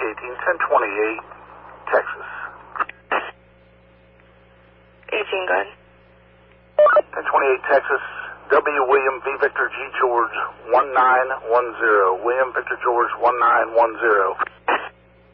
1028 Texas. 18, go ahead. 1028 Texas, W. William V. Victor G. George 1910. William Victor George 1910.